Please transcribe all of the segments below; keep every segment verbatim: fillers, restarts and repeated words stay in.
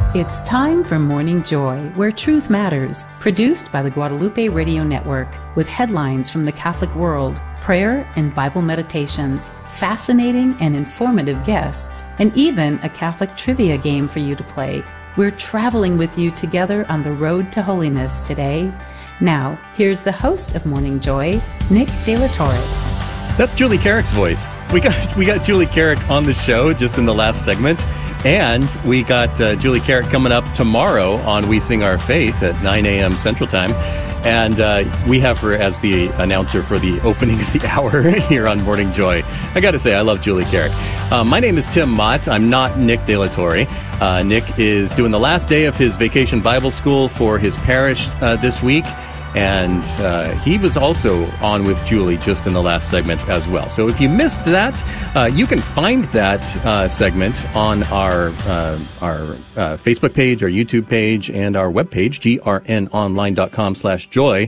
It's time for Morning Joy, where truth matters, produced by the Guadalupe Radio Network, with headlines from the Catholic world, prayer and Bible meditations, fascinating and informative guests, and even a Catholic trivia game for you to play. We're traveling with you together on the road to holiness today. Now, here's the host of Morning Joy, Nick De La Torre. That's Julie Carrick's voice. We got we got Julie Carrick on the show just in the last segment. And we got uh, Julie Carrick coming up tomorrow on We Sing Our Faith at nine a.m. Central Time. And uh, we have her as the announcer for the opening of the hour here on Morning Joy. I got to say, I love Julie Carrick. Uh, my name is Tim Mott. I'm not Nick De La Torre. Uh, Nick is doing the last day of his vacation Bible school for his parish uh, this week. And uh, he was also on with Julie just in the last segment as well. So if you missed that, uh, you can find that uh, segment on our uh, our uh, Facebook page, our YouTube page, and our webpage, grnonline.com slash joy,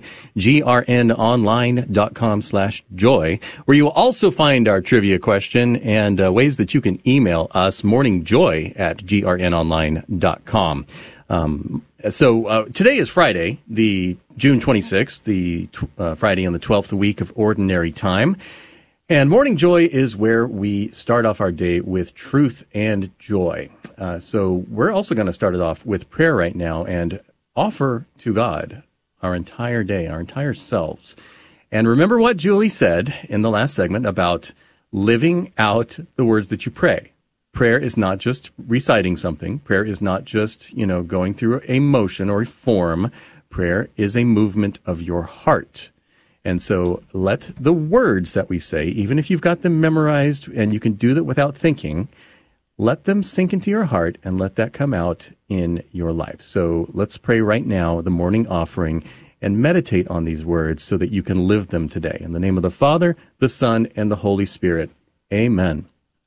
grnonline.com slash joy, where you will also find our trivia question and uh, ways that you can email us, morningjoy at grnonline dot com. Um, so uh, today is Friday, the June twenty-sixth, the uh, Friday in the twelfth week of Ordinary Time. And Morning Joy is where we start off our day with truth and joy. Uh, so we're also going to start it off with prayer right now and offer to God our entire day, our entire selves. And remember what Julie said in the last segment about living out the words that you pray. Prayer is not just reciting something. Prayer is not just, you know, going through a motion or a form. Prayer is a movement of your heart. And so let the words that we say, even if you've got them memorized and you can do that without thinking, let them sink into your heart and let that come out in your life. So let's pray right now, the morning offering, and meditate on these words so that you can live them today. In the name of the Father, the Son, and the Holy Spirit. Amen.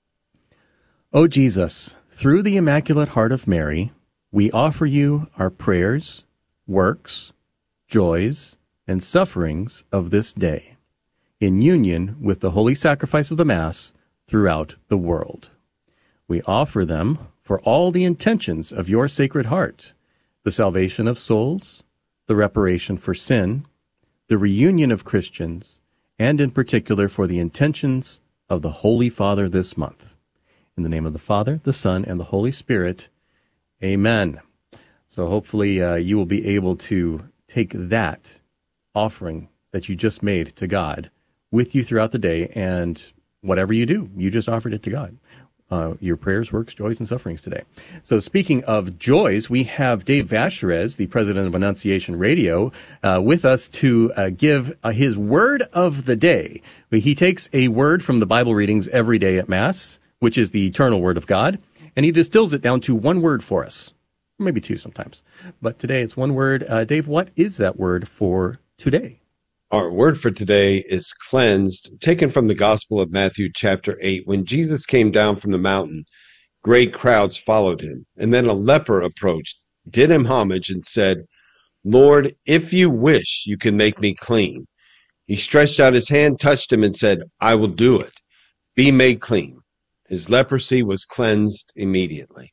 O Jesus, through the Immaculate Heart of Mary, we offer you our prayers, works, joys, and sufferings of this day, in union with the holy sacrifice of the Mass throughout the world. We offer them for all the intentions of your Sacred Heart, the salvation of souls, the reparation for sin, the reunion of Christians, and in particular for the intentions of the Holy Father this month. In the name of the Father, the Son, and the Holy Spirit, amen. So hopefully uh, you will be able to take that offering that you just made to God with you throughout the day, and whatever you do, you just offered it to God. Uh, your prayers, works, joys, and sufferings today. So speaking of joys, we have Dave Vacherez, the president of Annunciation Radio, uh, with us to uh, give uh, his word of the day. He takes a word from the Bible readings every day at Mass, which is the eternal Word of God, and he distills it down to one word for us, maybe two sometimes. But today it's one word. Uh, Dave, what is that word for today? Our word for today is cleansed, taken from the Gospel of Matthew chapter eight. When Jesus came down from the mountain, great crowds followed him, and then a leper approached, did him homage, and said, "Lord, if you wish, you can make me clean." He stretched out his hand, touched him, and said, "I will do it. Be made clean." His leprosy was cleansed immediately.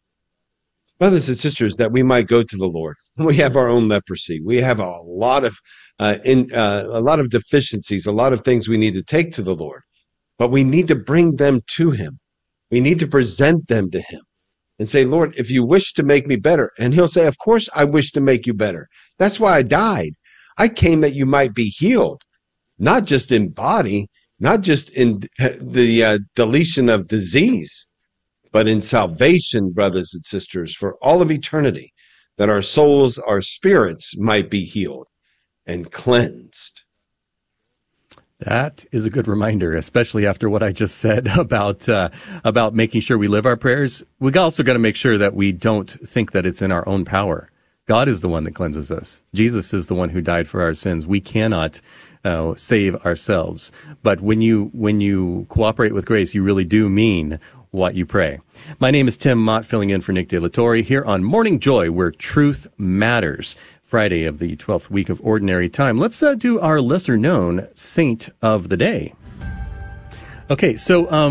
Brothers and sisters, that we might go to the Lord. We have our own leprosy. We have a lot of uh, in uh, a lot of deficiencies, a lot of things we need to take to the Lord, but we need to bring them to him. We need to present them to him and say, "Lord, if you wish to make me better," and he'll say, "Of course I wish to make you better. That's why I died. I came that you might be healed, not just in body, not just in the uh, deletion of disease, but in salvation, brothers and sisters, for all of eternity, that our souls, our spirits might be healed and cleansed." That is a good reminder, especially after what I just said about uh, about making sure we live our prayers. We also got to make sure that we don't think that it's in our own power. God is the one that cleanses us. Jesus is the one who died for our sins. We cannot Uh, save ourselves. But when you when you cooperate with grace, you really do mean what you pray. My name is Tim Mott, filling in for Nick De La Torre here on Morning Joy, where truth matters. Friday of the twelfth week of Ordinary Time. Let's uh, do our lesser-known saint of the day. Okay, so um,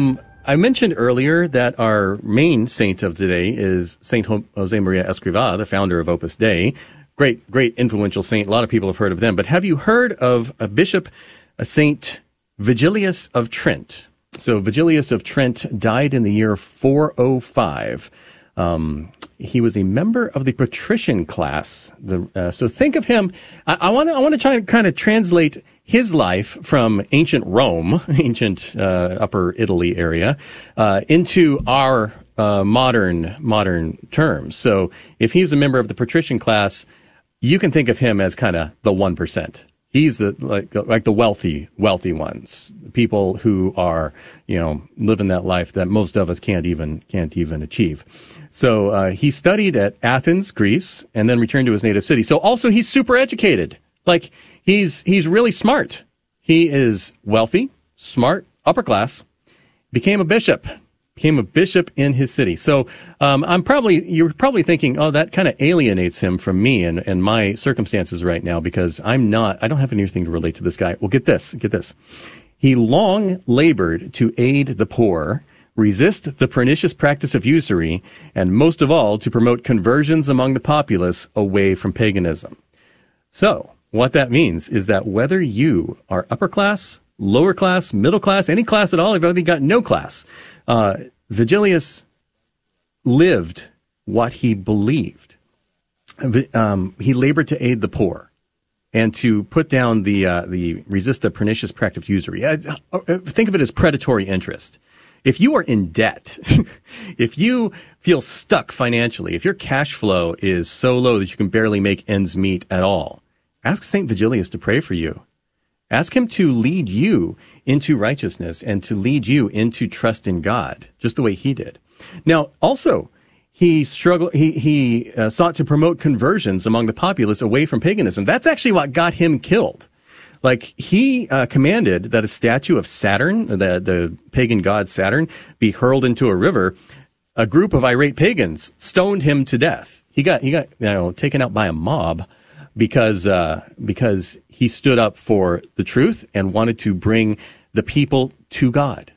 I mentioned earlier that our main saint of today is Saint Jose Maria Escrivá, the founder of Opus Dei. Great, great influential saint. A lot of people have heard of them. But have you heard of a bishop, a Saint Vigilius of Trent? So Vigilius of Trent died in the year four oh five. Um, he was a member of the patrician class. The, uh, so think of him. I want to I want to try to kind of translate his life from ancient Rome, ancient uh, Upper Italy area, uh, into our uh, modern modern terms. So if he's a member of the patrician class, you can think of him as kind of the one percent. He's the like like the wealthy wealthy ones, people who are, you know, living that life that most of us can't even can't even achieve. So uh, he studied at Athens, Greece, and then returned to his native city. So also he's super educated. Like he's he's really smart. He is wealthy, smart, upper class. Became a bishop. Became a bishop in his city. So um, I'm probably you're probably thinking, oh, that kind of alienates him from me and, and my circumstances right now because I'm not I don't have anything to relate to this guy. Well, get this, get this. He long labored to aid the poor, resist the pernicious practice of usury, and most of all to promote conversions among the populace away from paganism. So what that means is that whether you are upper class, lower class, middle class, any class at all, if you've got no class. Uh, Vigilius lived what he believed. Um, he labored to aid the poor and to put down the uh, the resist the pernicious practice of usury. Uh, think of it as predatory interest. If you are in debt, if you feel stuck financially, if your cash flow is so low that you can barely make ends meet at all, ask Saint Vigilius to pray for you. Ask him to lead you into righteousness and to lead you into trust in God, just the way he did. Now, also, he struggled. He he uh, sought to promote conversions among the populace away from paganism. That's actually what got him killed. Like he uh, commanded that a statue of Saturn, the the pagan god Saturn, be hurled into a river. A group of irate pagans stoned him to death. He got he got you know taken out by a mob because uh, because. He stood up for the truth and wanted to bring the people to God.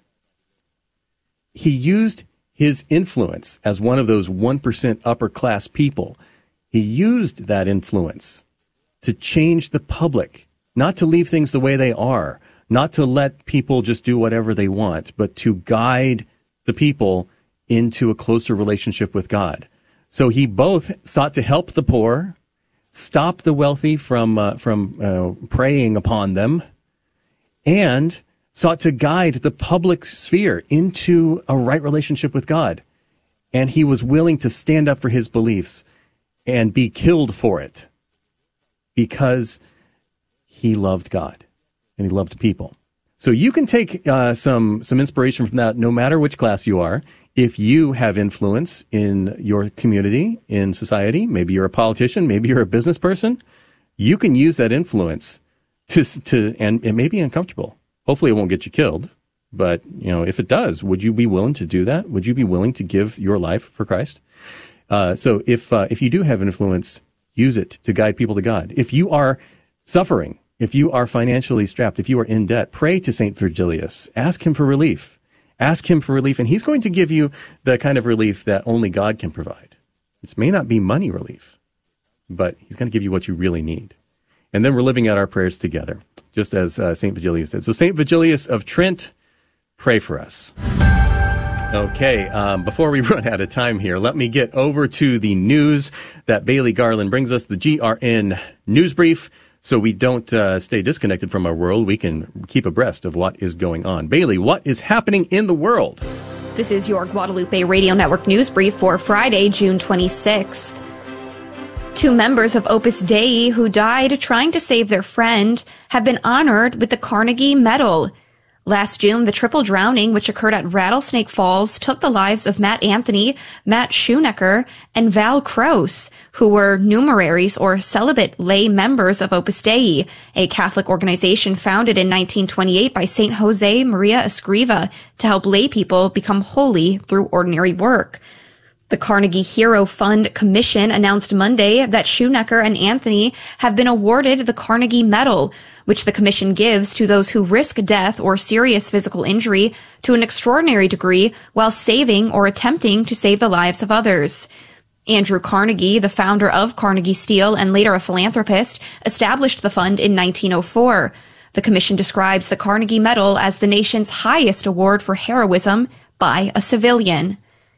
He used his influence as one of those one percent upper class people. He used that influence to change the public, not to leave things the way they are, not to let people just do whatever they want, but to guide the people into a closer relationship with God. So he both sought to help the poor, stop the wealthy from uh, from uh, preying upon them, and sought to guide the public sphere into a right relationship with God. And he was willing to stand up for his beliefs and be killed for it because he loved God and he loved people. So you can take uh, some some inspiration from that no matter which class you are. If you have influence in your community, in society, maybe you're a politician, maybe you're a business person, you can use that influence to, to and it may be uncomfortable. Hopefully it won't get you killed. But, you know, if it does, would you be willing to do that? Would you be willing to give your life for Christ? Uh, so if, uh, if you do have influence, use it to guide people to God. If you are suffering, if you are financially strapped, if you are in debt, pray to Saint Vigilius. Ask him for relief. Ask him for relief, and he's going to give you the kind of relief that only God can provide. This may not be money relief, but he's going to give you what you really need. And then we're living out our prayers together, just as uh, Saint Vigilius did. So Saint Vigilius of Trent, pray for us. Okay, um, before we run out of time here, let me get over to the news that Bailey Garland brings us, the G R N News Brief. So we don't uh, stay disconnected from our world. We can keep abreast of what is going on. Bailey, what is happening in the world? This is your Guadalupe Radio Network news brief for Friday, June twenty-sixth. Two members of Opus Dei who died trying to save their friend have been honored with the Carnegie Medal. Last June, the triple drowning, which occurred at Rattlesnake Falls, took the lives of Matt Anthony, Matt Schoenecker, and Val Kraus, who were numeraries or celibate lay members of Opus Dei, a Catholic organization founded in nineteen twenty-eight by Saint Jose Maria Escrivá to help lay people become holy through ordinary work. The Carnegie Hero Fund Commission announced Monday that Schoenecker and Anthony have been awarded the Carnegie Medal, which the commission gives to those who risk death or serious physical injury to an extraordinary degree while saving or attempting to save the lives of others. Andrew Carnegie, the founder of Carnegie Steel and later a philanthropist, established the fund in nineteen oh four. The commission describes the Carnegie Medal as the nation's highest award for heroism by a civilian.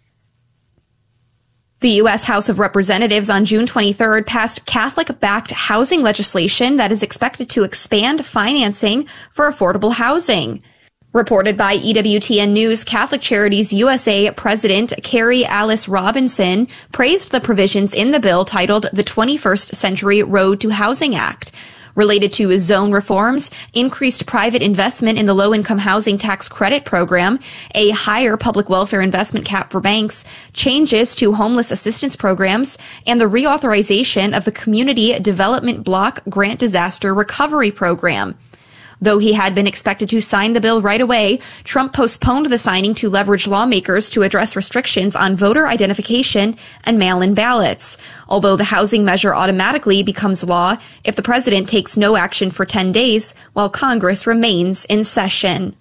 The U S House of Representatives on June twenty-third passed Catholic-backed housing legislation that is expected to expand financing for affordable housing. Reported by E W T N News, Catholic Charities U S A President Carrie Alice Robinson praised the provisions in the bill titled the twenty-first Century Road to Housing Act. Related to zone reforms, increased private investment in the low-income housing tax credit program, a higher public welfare investment cap for banks, changes to homeless assistance programs, and the reauthorization of the Community Development Block Grant Disaster Recovery Program. Though he had been expected to sign the bill right away, Trump postponed the signing to leverage lawmakers to address restrictions on voter identification and mail-in ballots. Although the housing measure automatically becomes law if the president takes no action for ten days while Congress remains in session.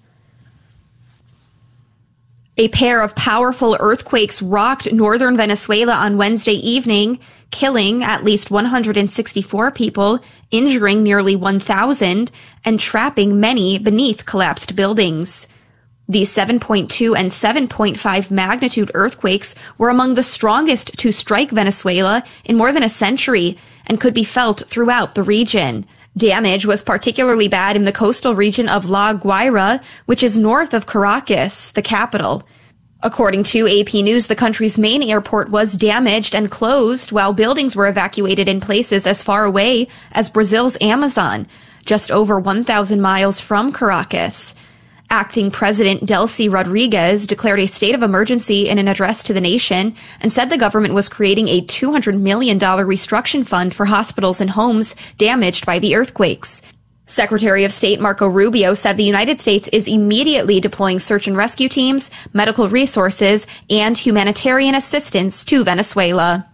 A pair of powerful earthquakes rocked northern Venezuela on Wednesday evening, killing at least one hundred sixty-four people, injuring nearly one thousand, and trapping many beneath collapsed buildings. The seven point two and seven point five magnitude earthquakes were among the strongest to strike Venezuela in more than a century and could be felt throughout the region. Damage was particularly bad in the coastal region of La Guaira, which is north of Caracas, the capital. According to A P News, the country's main airport was damaged and closed, while buildings were evacuated in places as far away as Brazil's Amazon, just over one thousand miles from Caracas. Acting President Delcy Rodriguez declared a state of emergency in an address to the nation and said the government was creating a two hundred million dollars reconstruction fund for hospitals and homes damaged by the earthquakes. Secretary of State Marco Rubio said the United States is immediately deploying search and rescue teams, medical resources, and humanitarian assistance to Venezuela.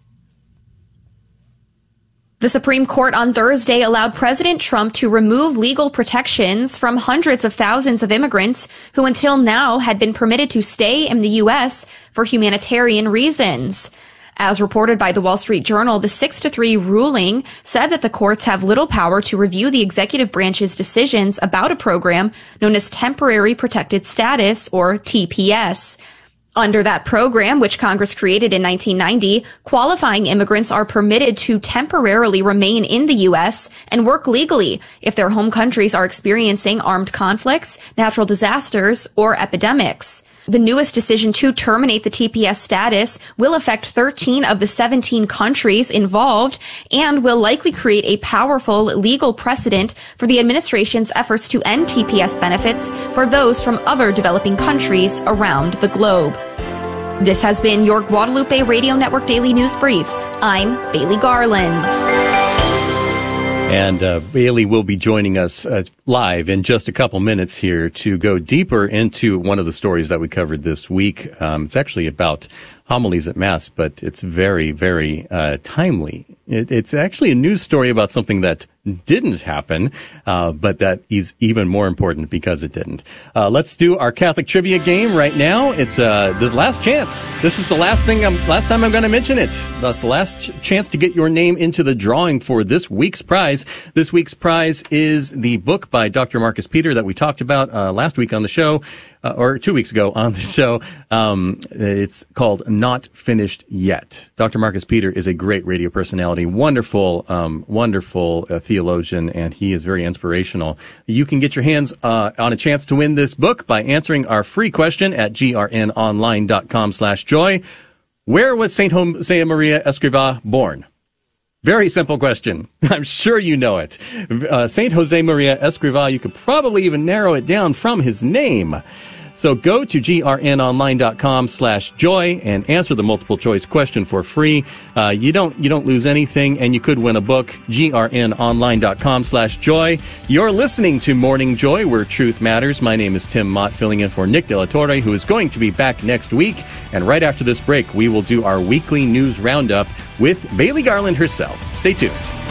The Supreme Court on Thursday allowed President Trump to remove legal protections from hundreds of thousands of immigrants who until now had been permitted to stay in the U S for humanitarian reasons. As reported by the Wall Street Journal, the six to three ruling said that the courts have little power to review the executive branch's decisions about a program known as Temporary Protected Status, or T P S. Under that program, which Congress created in nineteen ninety, qualifying immigrants are permitted to temporarily remain in the U S and work legally if their home countries are experiencing armed conflicts, natural disasters, or epidemics. The newest decision to terminate the T P S status will affect thirteen of the seventeen countries involved and will likely create a powerful legal precedent for the administration's efforts to end T P S benefits for those from other developing countries around the globe. This has been your Guadalupe Radio Network Daily News Brief. I'm Bailey Garland. And uh, Bailey will be joining us uh, live in just a couple minutes here to go deeper into one of the stories that we covered this week. Um, it's actually about homilies at Mass, but it's very, very uh, timely. It, it's actually a news story about something that didn't happen, uh, but that is even more important because it didn't. Uh, let's do our Catholic trivia game right now. It's uh, this last chance. This is the last thing. I'm, last time I'm going to mention it. That's the last ch- chance to get your name into the drawing for this week's prize. This week's prize is the book by Doctor Marcus Peter that we talked about uh, last week on the show, uh, or two weeks ago on the show. Um, it's called Not Finished Yet. Doctor Marcus Peter is a great radio personality, wonderful, um, wonderful uh, theologian, and he is very inspirational. You can get your hands uh, on a chance to win this book by answering our free question at grnonline.com slash joy. Where was Saint Jose Maria Escrivá born? Very simple question. I'm sure you know it. Uh, Saint Jose Maria Escrivá, you could probably even narrow it down from his name. So go to grnonline.com slash joy and answer the multiple choice question for free. Uh, you don't you don't lose anything, and you could win a book. grnonline.com slash joy. You're listening to Morning Joy, where truth matters. My name is Tim Mott, filling in for Nick De La Torre, who is going to be back next week. And right after this break, we will do our weekly news roundup with Bailey Garland herself. Stay tuned.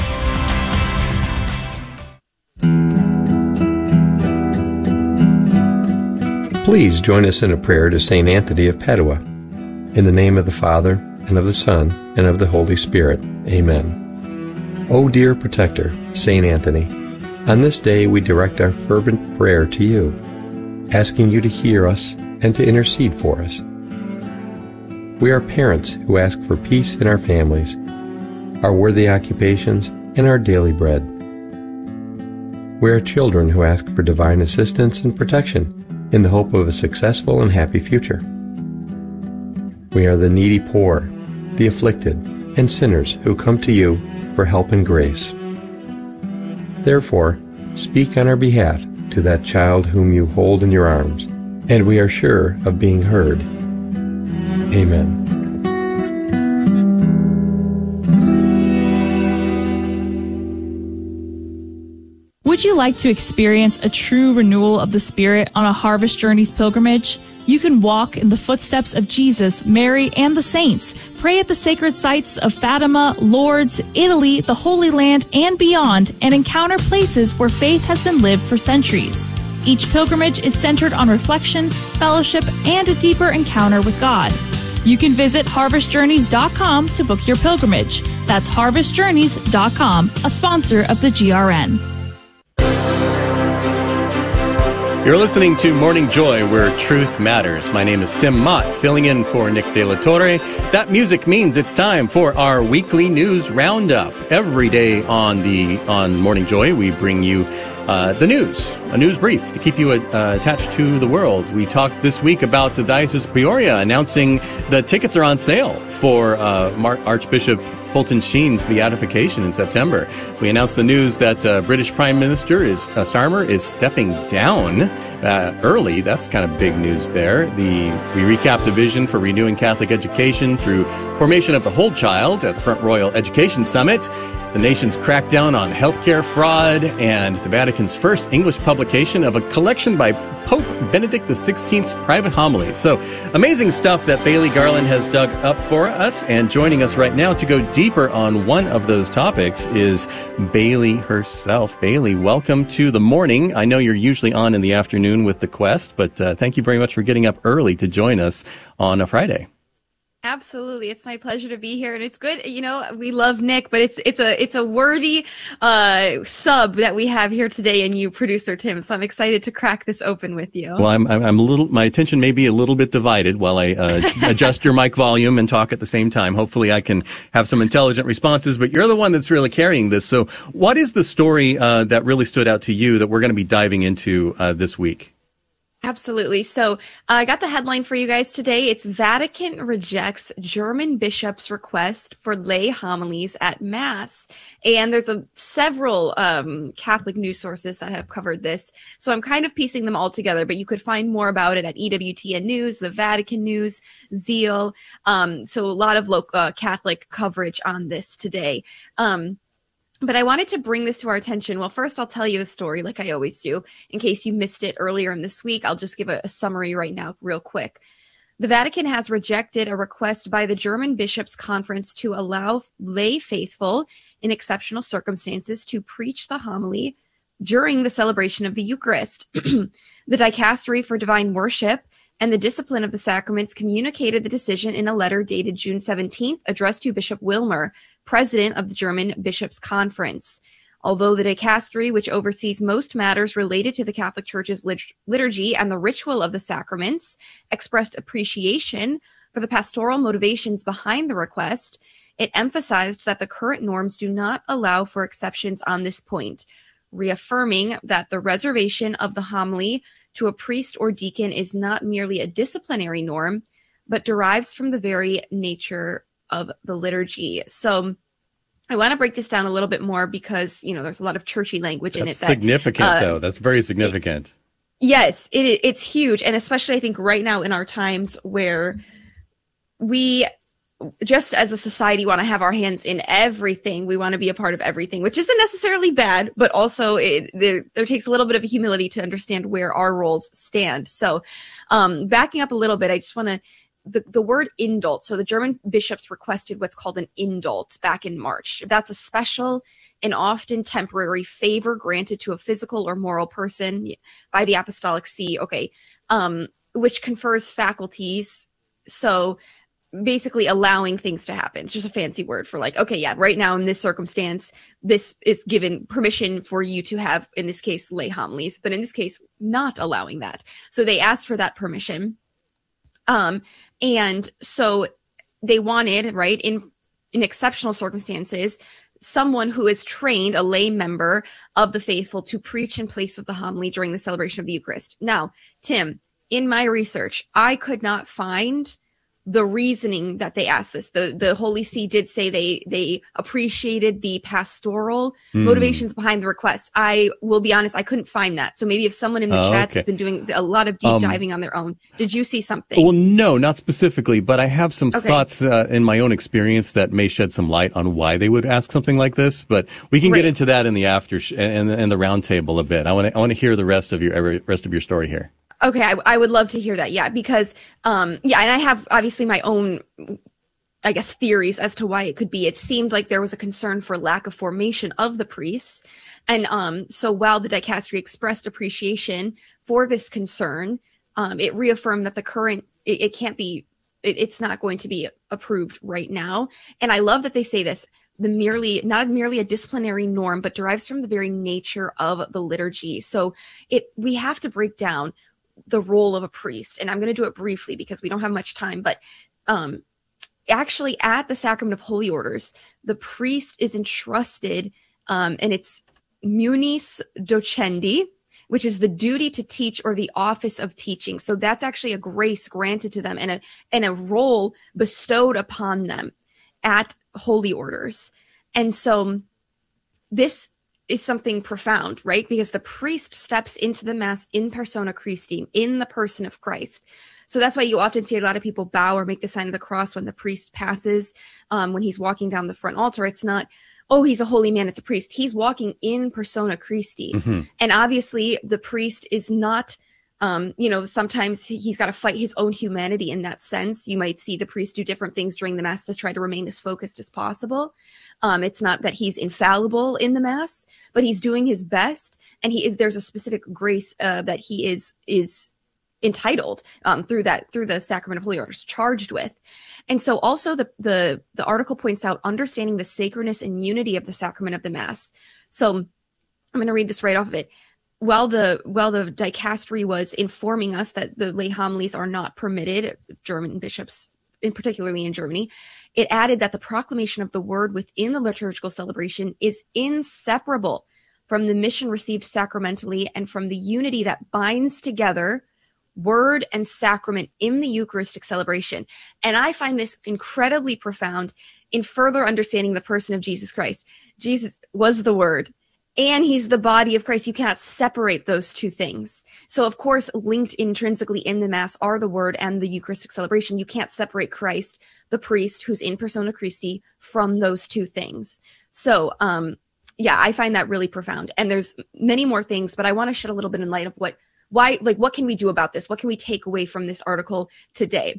Please join us in a prayer to Saint Anthony of Padua. In the name of the Father, and of the Son, and of the Holy Spirit. Amen. O dear protector, Saint Anthony, on this day we direct our fervent prayer to you, asking you to hear us and to intercede for us. We are parents who ask for peace in our families, our worthy occupations, and our daily bread. We are children who ask for divine assistance and protection in the hope of a successful and happy future. We are the needy poor, the afflicted, and sinners who come to you for help and grace. Therefore, speak on our behalf to that child whom you hold in your arms, and we are sure of being heard. Amen. Would you like to experience a true renewal of the Spirit on a Harvest Journeys pilgrimage? You can walk in the footsteps of Jesus, Mary, and the saints, pray at the sacred sites of Fatima, Lourdes, Italy, the Holy Land, and beyond, and encounter places where faith has been lived for centuries. Each pilgrimage is centered on reflection, fellowship, and a deeper encounter with God. You can visit harvest journeys dot com to book your pilgrimage. That's harvest journeys dot com, a sponsor of the G R N. You're listening to Morning Joy, where truth matters. My name is Tim Mott, filling in for Nick De La Torre. That music means it's time for our weekly news roundup. Every day on the on Morning Joy, we bring you uh, the news, a news brief to keep you uh, attached to the world. We talked this week about the Diocese of Peoria announcing the tickets are on sale for uh, Mar- Archbishop Fulton Sheen's beatification in September. We announced the news that uh, British Prime Minister is uh, Starmer is stepping down uh, early. That's kind of big news there. The we recap the vision for renewing Catholic education through formation of the Whole Child at the Front Royal Education Summit. The nation's crackdown on healthcare fraud, and the Vatican's first English publication of a collection by Pope Benedict the sixteenth's private homilies. So, amazing stuff that Bailey Garland has dug up for us. And joining us right now to go deeper on one of those topics is Bailey herself. Bailey, welcome to the morning. I know you're usually on in the afternoon with the Quest, but uh, thank you very much for getting up early to join us on a Friday. Absolutely. It's my pleasure to be here. And it's good. You know, we love Nick, but it's, it's a, it's a worthy, uh, sub that we have here today and you, producer Tim. So I'm excited to crack this open with you. Well, I'm, I'm a little, my attention may be a little bit divided while I, uh, adjust your mic volume and talk at the same time. Hopefully I can have some intelligent responses, but you're the one that's really carrying this. So what is the story, uh, that really stood out to you that we're going to be diving into, uh, this week? Absolutely. So uh, I got the headline for you guys today. It's Vatican rejects German bishop's request for lay homilies at Mass. And there's a, several um, Catholic news sources that have covered this. So I'm kind of piecing them all together, but you could find more about it at E W T N News, the Vatican News, Zeal. Um, so a lot of local uh, Catholic coverage on this today. Um, But I wanted to bring this to our attention. Well, first, I'll tell you the story like I always do. In case you missed it earlier in this week, I'll just give a, a summary right now real quick. The Vatican has rejected a request by the German Bishops' Conference to allow lay faithful in exceptional circumstances to preach the homily during the celebration of the Eucharist. The Dicastery for Divine Worship and the Discipline of the Sacraments communicated the decision in a letter dated June seventeenth, addressed to Bishop Wilmer, president of the German Bishops' Conference. Although the dicastery, which oversees most matters related to the Catholic Church's lit- liturgy and the ritual of the sacraments, expressed appreciation for the pastoral motivations behind the request, it emphasized that the current norms do not allow for exceptions on this point, reaffirming that the reservation of the homily to a priest or deacon is not merely a disciplinary norm, but derives from the very nature of the liturgy. So I want to break this down a little bit more because, you know, there's a lot of churchy language That's in it. That, significant, uh, though. That's very significant. Yes, it, it's huge. And especially I think right now in our times where we just as a society want to have our hands in everything. We want to be a part of everything, which isn't necessarily bad, but also it, there, there takes a little bit of humility to understand where our roles stand. So um, backing up a little bit, I just want to The, the word indult. So the German bishops requested what's called an indult back in March. That's a special and often temporary favor granted to a physical or moral person by the Apostolic See, okay, um, which confers faculties. So basically allowing things to happen. It's just a fancy word for like, okay, yeah, right now in this circumstance, this is given permission for you to have, in this case, lay homilies, but in this case, not allowing that. So they asked for that permission. Um, and so they wanted, right, in, in exceptional circumstances, someone who is trained, a lay member of the faithful, to preach in place of the homily during the celebration of the Eucharist. Now, Tim, in my research, I could not find the reasoning that they asked this. The the Holy See did say they they appreciated the pastoral mm. motivations behind the request. I will be honest, I couldn't find that. So maybe if someone in the oh, chats okay. has been doing a lot of deep um, diving on their own, did you see something? Well, no, not specifically, but I have some okay. thoughts uh, in my own experience that may shed some light on why they would ask something like this. But we can right. get into that in the after sh- and in the round table a bit. I want to I want to hear the rest of your rest of your story here. Okay, I, I would love to hear that. Yeah, because, um, yeah, and I have obviously my own, I guess, theories as to why it could be. It seemed like there was a concern for lack of formation of the priests. And um, so while the dicastery expressed appreciation for this concern, um, it reaffirmed that the current, it, it can't be, it, it's not going to be approved right now. And I love that they say this. The merely, not merely a disciplinary norm, but derives from the very nature of the liturgy. So it, we have to break down the role of a priest. And I'm going to do it briefly because we don't have much time, but, um, actually at the Sacrament of Holy Orders, the priest is entrusted, um, and it's munis docendi, which is the duty to teach or the office of teaching. So that's actually a grace granted to them and a, and a role bestowed upon them at Holy Orders. And so this is something profound, right? Because the priest steps into the Mass in persona Christi, in the person of Christ. So that's why you often see a lot of people bow or make the sign of the cross when the priest passes, um, when he's walking down the front altar. It's not, oh, he's a holy man, it's a priest. He's walking in persona Christi. Mm-hmm. And obviously the priest is not, um, you know, sometimes he's got to fight his own humanity in that sense. You might see the priest do different things during the Mass to try to remain as focused as possible. Um, it's not that he's infallible in the Mass, but he's doing his best. And he is, there's a specific grace, uh, that he is, is entitled, um, through that, through the Sacrament of Holy Orders, charged with. And so also the, the, the article points out understanding the sacredness and unity of the sacrament of the Mass. So I'm going to read this right off of it. While the while the dicastery was informing us that the lay homilies are not permitted, German bishops, in particularly in Germany, it added that the proclamation of the word within the liturgical celebration is inseparable from the mission received sacramentally and from the unity that binds together word and sacrament in the Eucharistic celebration. And I find this incredibly profound in further understanding the person of Jesus Christ. Jesus was the Word. And he's the body of Christ. You cannot separate those two things. So, of course, linked intrinsically in the Mass are the Word and the Eucharistic celebration. You can't separate Christ, the priest, who's in persona Christi, from those two things. So, um, yeah, I find that really profound. And there's many more things, but I want to shed a little bit in light of what, why, like, what can we do about this? What can we take away from this article today?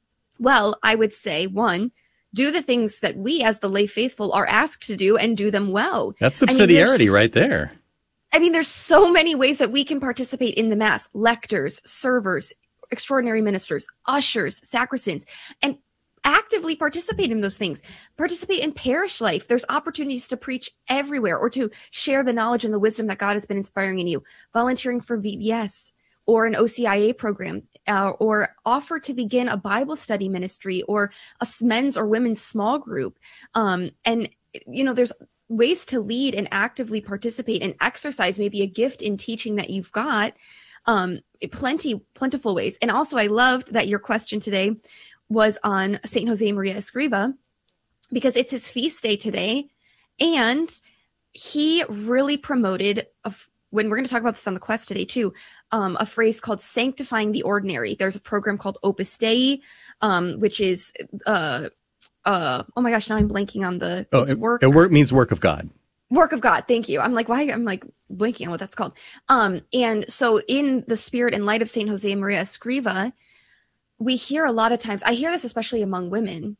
Well, I would say, one, do the things that we as the lay faithful are asked to do and do them well. That's subsidiarity I mean, right there. I mean, there's so many ways that we can participate in the Mass. Lectors, servers, extraordinary ministers, ushers, sacristans, and actively participate in those things. Participate in parish life. There's opportunities to preach everywhere or to share the knowledge and the wisdom that God has been inspiring in you. Volunteering for V B S or an O C I A program, uh, or offer to begin a Bible study ministry or a men's or women's small group. Um, and, you know, there's ways to lead and actively participate and exercise maybe a gift in teaching that you've got, um, plenty, plentiful ways. And also I loved that your question today was on Saint Jose Maria Escriva, because it's his feast day today. And he really promoted a when we're going to talk about this on the quest today too, um, a phrase called sanctifying the ordinary. There's a program called Opus Dei, um, which is, uh, uh, oh my gosh, now I'm blanking on the oh, it's it, work. It work means work of God. Work of God. Thank you. I'm like, why? I'm like blanking on what that's called. Um, and so in the spirit and light of Saint Jose Maria Escriva, we hear a lot of times, I hear this especially among women.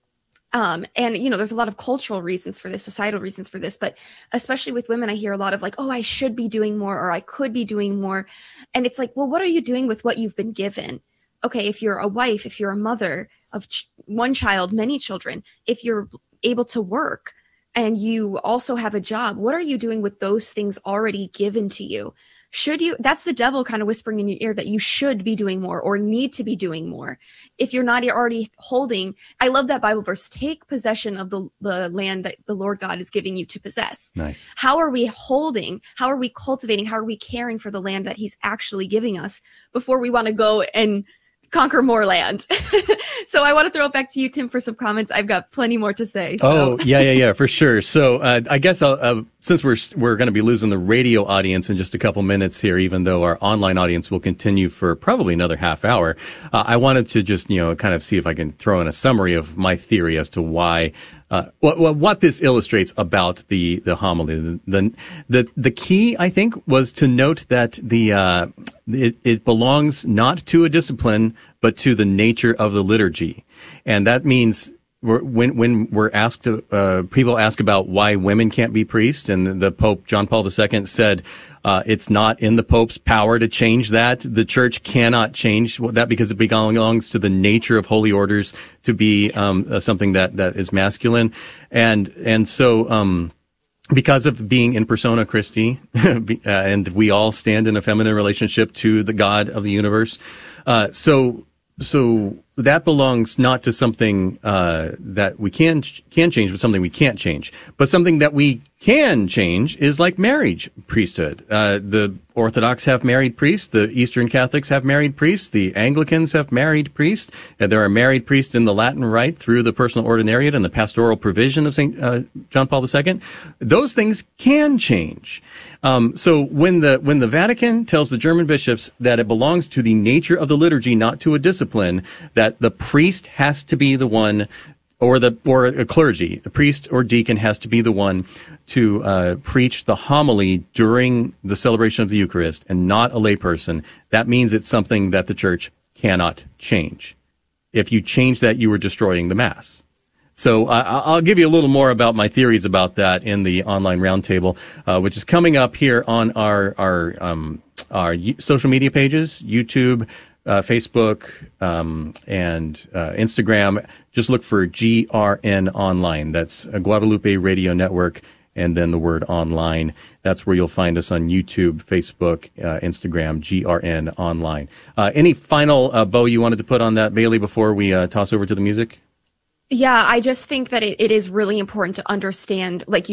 Um, and you know, there's a lot of cultural reasons for this, societal reasons for this, but especially with women, I hear a lot of like, oh, I should be doing more, or I could be doing more. And it's like, well, what are you doing with what you've been given? Okay. If you're a wife, if you're a mother of ch- one child, many children, if you're able to work and you also have a job, what are you doing with those things already given to you? Should you, that's the devil kind of whispering in your ear that you should be doing more or need to be doing more. If you're not already holding, I love that Bible verse, take possession of the, the land that the Lord God is giving you to possess. Nice. How are we holding? How are we cultivating? How are we caring for the land that he's actually giving us before we want to go and conquer more land? So I want to throw it back to you, Tim, for some comments. I've got plenty more to say. So. Oh, yeah, yeah, yeah, for sure. So uh, I guess I'll, uh, since we're we're going to be losing the radio audience in just a couple minutes here, even though our online audience will continue for probably another half hour, uh, I wanted to just, you know, kind of see if I can throw in a summary of my theory as to why Uh, what, what this illustrates about the, the homily. The, the, the key, I think, was to note that the, uh, it, it belongs not to a discipline, but to the nature of the liturgy. And that means we're, when, when we're asked, uh, people ask about why women can't be priests, and the Pope, John Paul the Second, said, Uh, it's not in the Pope's power to change that. The Church cannot change that because it belongs to the nature of holy orders to be um, uh, something that, that is masculine. And and so um, because of being in persona Christi, and we all stand in a feminine relationship to the God of the universe, uh, so so that belongs not to something uh, that we can can change, but something we can't change. But something that we can change is like marriage priesthood. Uh, the Orthodox have married priests. The Eastern Catholics have married priests. The Anglicans have married priests. And there are married priests in the Latin Rite through the personal ordinariate and the pastoral provision of Saint uh, John Paul the Second. Those things can change. Um, so when the when the Vatican tells the German bishops that it belongs to the nature of the liturgy, not to a discipline, that the priest has to be the one, or the or a clergy, a priest or deacon has to be the one to uh, preach the homily during the celebration of the Eucharist, and not a layperson, that means it's something that the Church cannot change. If you change that, you are destroying the Mass. So uh, I'll give you a little more about my theories about that in the online roundtable, uh, which is coming up here on our our um, our social media pages, YouTube, uh, Facebook, um, and uh, Instagram. Just look for G R N Online. That's a Guadalupe Radio Network, and then the word online. That's where you'll find us on YouTube, Facebook, uh, Instagram, G R N Online. Uh, any final uh, bow you wanted to put on that, Bailey, before we uh, toss over to the music? Yeah, I just think that it, it is really important to understand, like you